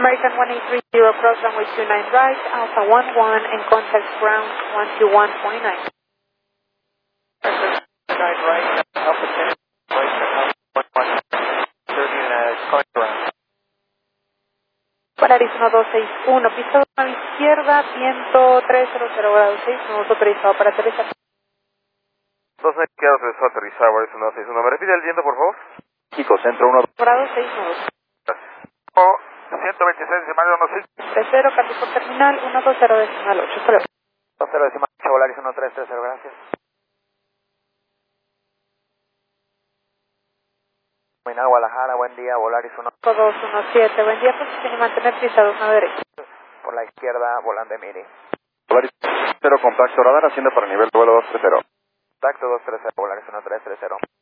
American 1830, cross runway 29 right, Alpha 11, and contact ground 121.9. 29 right, Alpha 10, right, Alpha 11, current ground. Polaris 1261, pista a la izquierda, viento 300 grados 6, nudos autorizado para aterrizar. 2 izquierda, autorizado a aterrizar, Polaris 161. ¿Me repite el viento, por favor? Chico, centro 1. Grados 6 nudos. 126 decimal 16. 30, cambio por terminal, 120 decimal 8. 20 decimal 8, Polaris 1330, gracias. Guadalajara, buen día, Volaris 217, buen día, posición y mantener pisados a la derecha. por la izquierda, volante miri. Volaris 0, contacto radar, haciendo para nivel vuelo 230. Contacto 230, Volaris 1330.